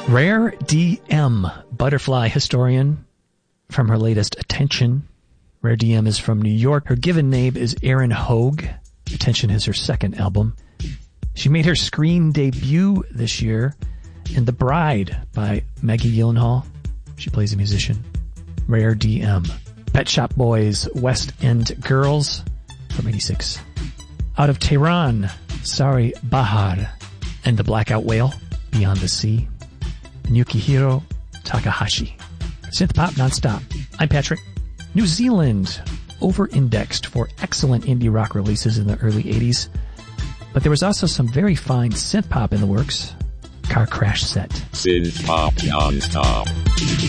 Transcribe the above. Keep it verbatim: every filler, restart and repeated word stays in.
Rare D M, butterfly historian from her latest Attention. Rare D M is from New York. Her given name is Erin Hogue. Attention is her second album. She made her screen debut this year in The Bride by Maggie Gyllenhaal. She plays a musician. Rare D M. Pet Shop Boys, West End Girls from eighty-six. Out of Tehran, Sari Bahar and the Blackout Whale, Beyond the Sea. And Yukihiro Takahashi. Synth Pop Nonstop. I'm Patrick. New Zealand over-indexed for excellent indie rock releases in the early eighties. But there was also some very fine synth pop in the works. Car Crash Set. Synth Pop Nonstop.